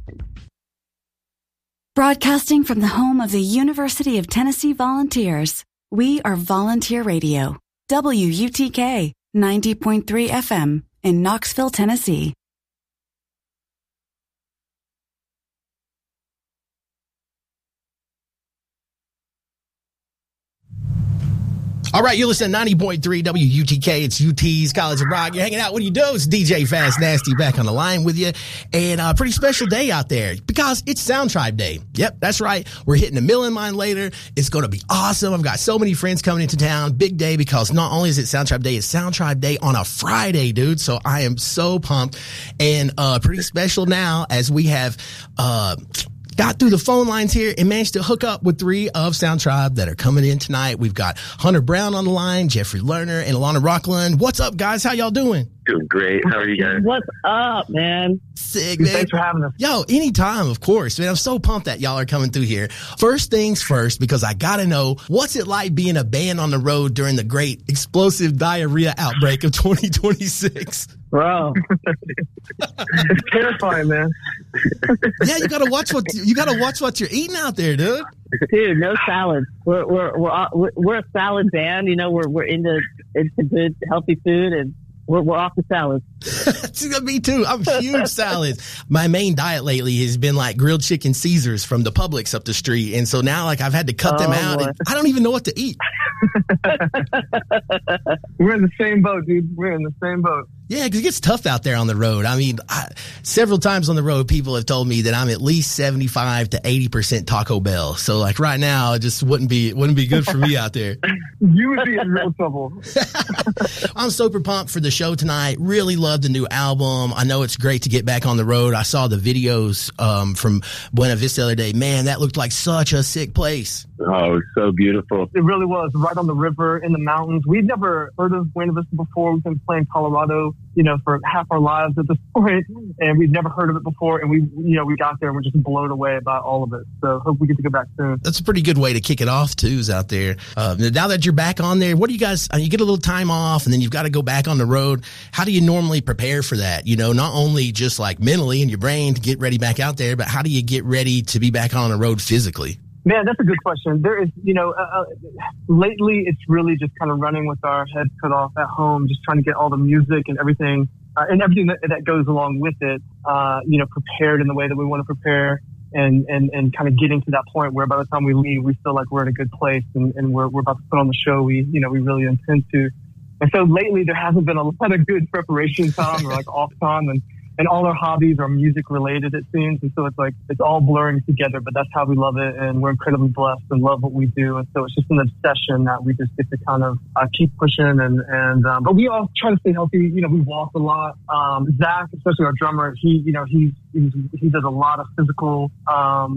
Broadcasting from the home of the University of Tennessee Volunteers, we are Volunteer Radio, WUTK 90.3 FM in Knoxville, Tennessee. All right, you're listening to 90.3 WUTK. It's UT's College of Rock. You're hanging out. What do you do? It's DJ Fast Nasty back on the line with you. And a pretty special day out there because it's Sound Tribe Day. Yep, that's right. We're hitting a million mile later. It's going to be awesome. I've got so many friends coming into town. Big day because not only is it Sound Tribe Day, it's Sound Tribe Day on a Friday, dude. So I am so pumped and pretty special now as we have got through the phone lines here and managed to hook up with 3 of Sound Tribe that are coming in tonight. We've got Hunter Brown on the line, Jeffrey Lerner, and Alana Rockland. What's up, guys? How y'all doing? Doing great. How are you guys? What's up, man? Sick, man. Thanks for having us. Yo, anytime, of course, man. I'm so pumped that y'all are coming through here. First things first, because I gotta know, what's it like being a band on the road during the great explosive diarrhea outbreak of 2026? Bro. It's terrifying, man. Yeah, you gotta watch what you're eating out there, dude. Dude, no salads. We're a salad band. You know, we're into good, healthy food, and we're off the salads. Me too. I'm huge salads. My main diet lately has been like grilled chicken Caesars from the Publix up the street, and so now like I've had to cut them out. And I don't even know what to eat. We're in the same boat, dude. We're in the same boat. Yeah, because it gets tough out there on the road. I mean, several times on the road, people have told me that I'm at least 75 to 80% Taco Bell. So, like right now, it just wouldn't be good for me out there. You would be in real trouble. I'm super pumped for the show tonight. Really love the new album. I know it's great to get back on the road. I saw the videos from Buena Vista the other day. Man, that looked like such a sick place. Oh, it's so beautiful. It really was. Right on the river, in the mountains. We'd never heard of Buena Vista before. We've been playing Colorado, for half our lives at this point, and we'd never heard of it before. And we got there and we're just blown away by all of it. So hope we get to go back soon. That's a pretty good way to kick it off too, is out there. Now that you're back on there, what do you guys, you get a little time off and then you've got to go back on the road. How do you normally prepare for that? Not only just like mentally in your brain to get ready back out there, but how do you get ready to be back on the road physically? Man, that's a good question. There is, lately it's really just kind of running with our heads cut off at home, just trying to get all the music and everything that goes along with it, prepared in the way that we want to prepare and kind of getting to that point where by the time we leave, we feel like we're in a good place and we're about to put on the show we really intend to. And so lately there hasn't been a lot of good preparation time or like off time and all our hobbies are music related, it seems. And so it's like, it's all blurring together, but that's how we love it. And we're incredibly blessed and love what we do. And so it's just an obsession that we just get to kind of keep pushing. But we all try to stay healthy. We walk a lot. Zach, especially our drummer, he does a lot of physical, stuff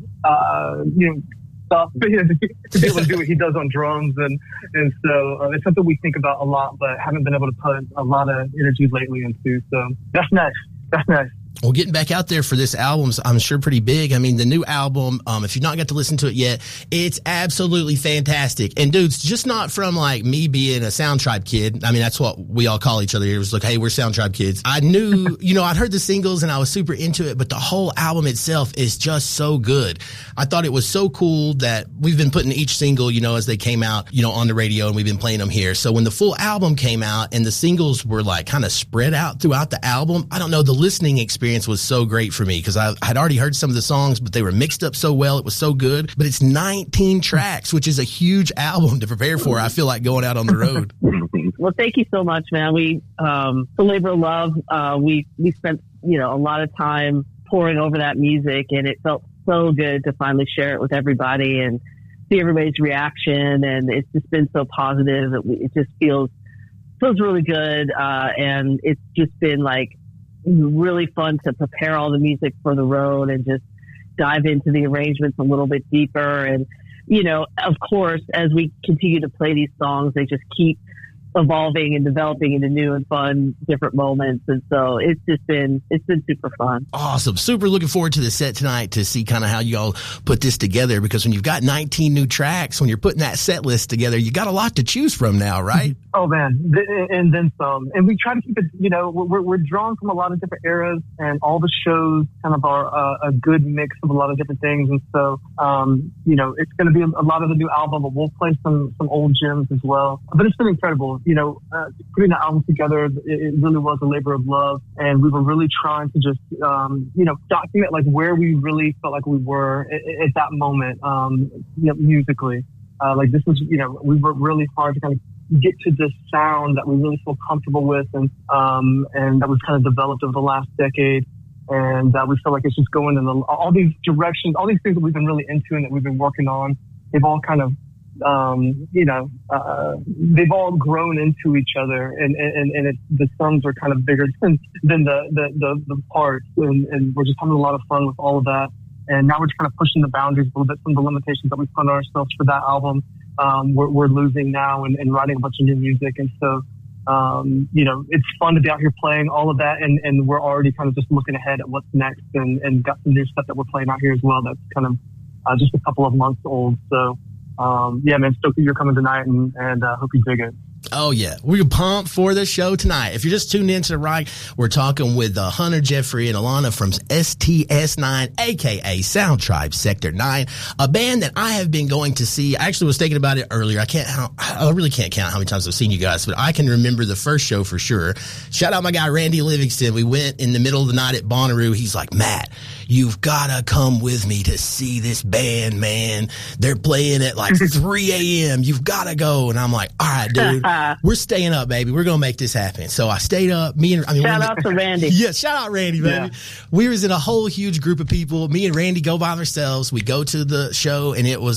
to be able to do what he does on drums. And so it's something we think about a lot, but haven't been able to put a lot of energy lately into. So that's nice. That's nice. Well, getting back out there for this album's, I'm sure, pretty big. I mean, the new album, if you've not got to listen to it yet, it's absolutely fantastic. And dudes, just not from like me being a Sound Tribe kid. I mean, that's what we all call each other here. It was like, hey, we're Sound Tribe kids. I knew, I'd heard the singles and I was super into it, but the whole album itself is just so good. I thought it was so cool that we've been putting each single, as they came out, on the radio, and we've been playing them here. So when the full album came out and the singles were like kind of spread out throughout the album, I don't know, the listening experience was so great for me because I had already heard some of the songs, but they were mixed up so well. It was so good. But it's 19 tracks, which is a huge album to prepare for. I feel like going out on the road. Well, thank you so much, man. We, the labor of love, we spent, a lot of time pouring over that music, and it felt so good to finally share it with everybody and see everybody's reaction. And it's just been so positive. It just feels really good. And it's just been like really fun to prepare all the music for the road and just dive into the arrangements a little bit deeper. And, of course, as we continue to play these songs, they just keep evolving and developing into new and fun different moments. And so it's been super fun. Awesome. Super looking forward to the set tonight to see kind of how you all put this together, because when you've got 19 new tracks, when you're putting that set list together, you got a lot to choose from now, right? Oh man. And then some. And we try to keep it, we're drawn from a lot of different eras, and all the shows kind of are a good mix of a lot of different things. And so, it's going to be a lot of the new album, but we'll play some old gems as well. But it's been incredible. Putting the album together, it really was a labor of love, and we were really trying to just, document like where we really felt like we were at that moment, musically. Like this was, we worked really hard to kind of get to this sound that we really feel comfortable with, and that was kind of developed over the last decade. And we feel like it's just going in all these directions, all these things that we've been really into and that we've been working on. They've all kind of, they've all grown into each other, and the sums are kind of bigger than the parts, and we're just having a lot of fun with all of that. And now we're just kind of pushing the boundaries a little bit. Some of the limitations that we put on ourselves for that album, we're losing now, and writing a bunch of new music. And so, it's fun to be out here playing all of that, and we're already kind of just looking ahead at what's next, and got some new stuff that we're playing out here as well. That's kind of just a couple of months old. So. Man, stoked that you're coming tonight, and hope you dig it. Oh, yeah. We're pumped for the show tonight. If you're just tuned in to the right, we're talking with Hunter, Jeffrey, and Alana from STS9, a.k.a. Sound Tribe Sector 9, a band that I have been going to see. I actually was thinking about it earlier. I really can't count how many times I've seen you guys, but I can remember the first show for sure. Shout out my guy, Randy Livingston. We went in the middle of the night at Bonnaroo. He's like, Matt, you've got to come with me to see this band, man. They're playing at like 3 a.m. You've got to go. And I'm like, all right, dude. We're staying up, baby. We're going to make this happen. So I stayed up. Shout out to Randy. Yeah, shout out Randy, baby. Yeah. We was in a whole huge group of people. Me and Randy go by ourselves. We go to the show, and it was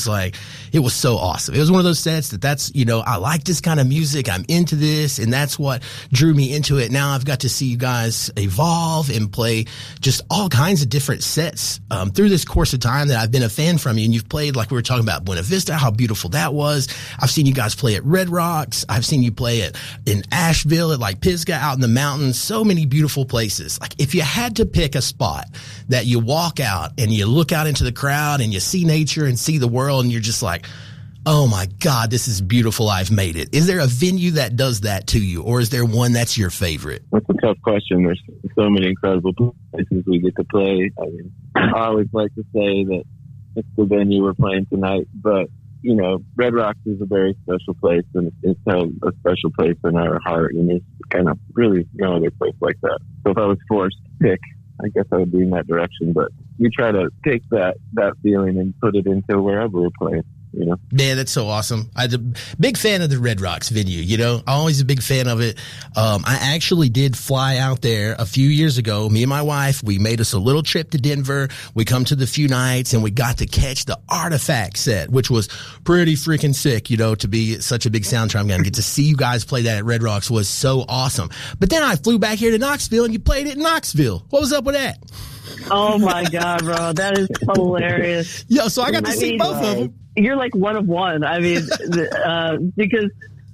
so awesome. It was one of those sets that's, I like this kind of music. I'm into this, and that's what drew me into it. Now I've got to see you guys evolve and play just all kinds of different sets through this course of time that I've been a fan from you. And you've played, like we were talking about, Buena Vista, how beautiful that was. I've seen you guys play at Red Rocks. I've seen you play it in Asheville at like Pisgah out in the mountains. So many beautiful places. Like if you had to pick a spot that you walk out and you look out into the crowd and you see nature and see the world and you're just like, oh my God, this is beautiful. I've made it. Is there a venue that does that to you, or is there one that's your favorite? That's a tough question. There's so many incredible places we get to play. I mean, I always like to say that it's the venue we're playing tonight, but Red Rocks is a very special place, and it's held a special place in our heart, and it's kind of really no other place like that. So if I was forced to pick, I guess I would be in that direction, but we try to take that feeling and put it into wherever we're playing. Man, that's so awesome. I'm a big fan of the Red Rocks venue, I'm always a big fan of it. I actually did fly out there a few years ago. Me and my wife, we made us a little trip to Denver. We come to the few nights and we got to catch the Artifact set, which was pretty freaking sick, to be such a big Sound Tribe guy and get to see you guys play that at Red Rocks was so awesome. But then I flew back here to Knoxville and you played it in Knoxville. What was up with that? Oh my God, bro. That is hilarious. Yo, so I got to see both of them. You're like one of one. I mean, because,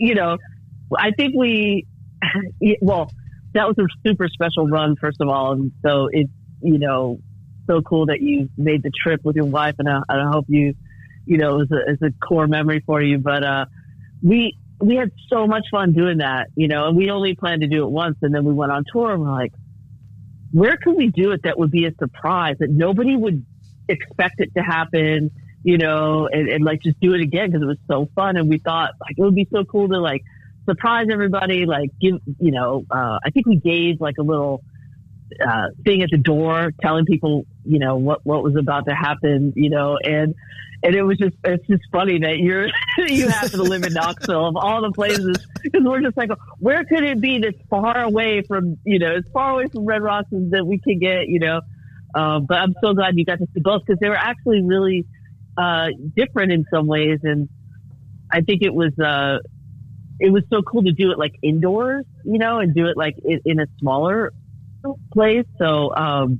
I think that was a super special run, first of all. And so it's, so cool that you made the trip with your wife. And I hope it was a core memory for you. But we had so much fun doing that, and we only planned to do it once. And then we went on tour and we're like, where could we do it that would be a surprise, that nobody would expect it to happen, and like just do it again, because it was so fun. And we thought like it would be so cool to like surprise everybody, like give, I think we gave like a little thing at the door telling people, what was about to happen, and it's just funny that you happen to live in Knoxville of all the places, because we're just like, where could it be that's far away from, as far away from Red Rocks as that we can get, but I'm so glad you got to see both, because they were actually really different in some ways. And I think it was so cool to do it like indoors, and do it like in a smaller place. So,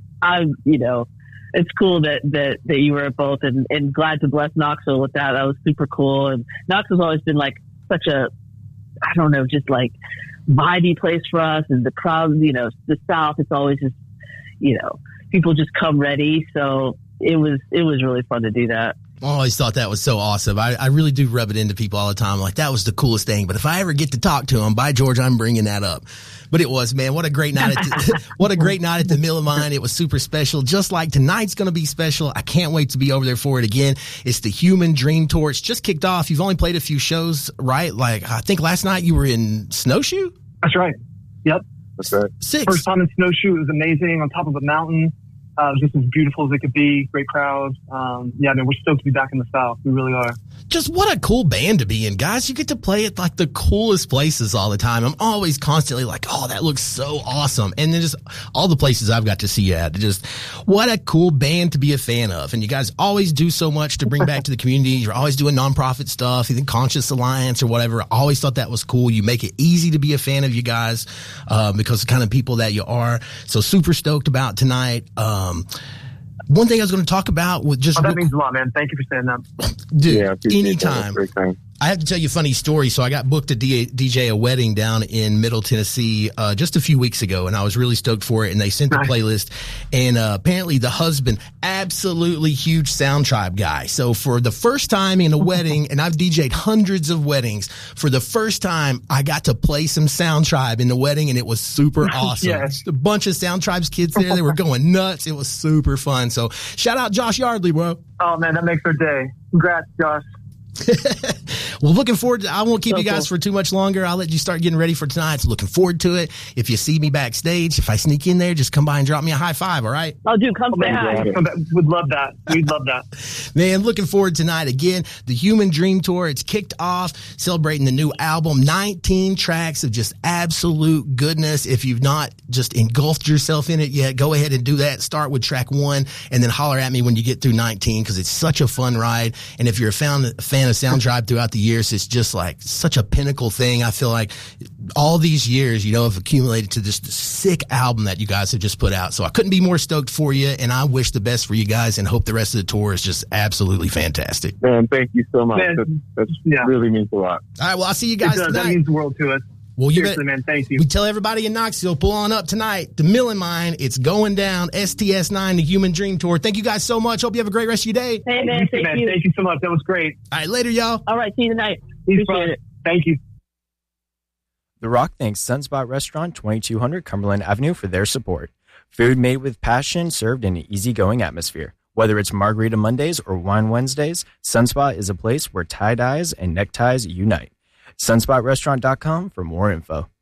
it's cool that you were at both, and glad to bless Knoxville with that. That was super cool. And Knoxville's always been like such a I don't know, just like vibey place for us. And the crowd, you know, the South, it's always just, you know, people just come ready. So it was really fun to do that. I always thought that was so awesome. I really do rub it into people all the time. Like, that was the coolest thing. But if I ever get to talk to them, by George, I'm bringing that up. But it was, man, what a great night. What a great night at the Mill of Mine. It was super special. Just like tonight's going to be special. I can't wait to be over there for it again. It's the Human Dream Tour. It's just kicked off. You've only played a few shows, right? Like, I think last night you were in Snowshoe? That's right. Yep. That's right. 6. First time in Snowshoe. It was amazing, on top of a mountain. It was just as beautiful as it could be. Great crowd. Yeah, man, we're stoked to be back in the South. We really are. Just what a cool band to be in, guys. You get to play at like the coolest places all the time. I'm always constantly like, oh, that looks so awesome. And then just all the places I've got to see you at. Just what a cool band to be a fan of. And you guys always do so much to bring back to the community. You're always doing nonprofit stuff, either Conscious Alliance or whatever. I always thought that was cool. You make it easy to be a fan of you guys because of the kind of people that you are. So super stoked about tonight. One thing I was going to talk about with just... Oh, that means a lot, man. Thank you for saying that. Dude, Yeah, anytime. I have to tell you a funny story. So I got booked to DJ a wedding down in Middle Tennessee just a few weeks ago, and I was really stoked for it. And they sent the playlist, and apparently the husband, absolutely huge Sound Tribe guy. So for the first time in a wedding, and I've DJ'd hundreds of weddings, for the first time I got to play some Sound Tribe in the wedding, and it was super awesome. Yes. A bunch of Sound Tribe's kids there. They were going nuts. It was super fun. So shout out Josh Yardley, bro. Oh, man, that makes our day. Congrats, Josh. Well, looking forward to, I won't keep you guys for too much longer. I'll let you start getting ready for tonight. So looking forward to it. If you see me backstage, if I sneak in there, just come by and drop me a high five. All right. Oh, dude, come say hi. Would love that. We'd love that. Man, looking forward tonight. Again, the Human Dream Tour. It's kicked off, celebrating the new album, 19 tracks of just absolute goodness. If you've not just engulfed yourself in it yet, go ahead and do that. Start with track 1 and then holler at me when you get through 19, because it's such a fun ride. And if you're a fan of Sound Tribe throughout the years, it's just like such a pinnacle thing. I feel like all these years, have accumulated to this sick album that you guys have just put out. So I couldn't be more stoked for you, and I wish the best for you guys and hope the rest of the tour is just absolutely fantastic. Man, thank you so much. Man, that really means a lot. All right, well, I'll see you guys tonight. That means the world to us. Well, seriously, man, thank you. We tell everybody in Knoxville, pull on up tonight. The Mill of Mine, it's going down. STS9, the Human Dream Tour. Thank you guys so much. Hope you have a great rest of your day. Hey, man, thank you. Thank you so much. That was great. All right, later, y'all. All right, see you tonight. Appreciate Appreciate it. Thank you. The Rock thanks Sunspot Restaurant, 2200 Cumberland Avenue, for their support. Food made with passion, served in an easygoing atmosphere. Whether it's Margarita Mondays or Wine Wednesdays, Sunspot is a place where tie-dyes and neckties unite. SunspotRestaurant.com for more info.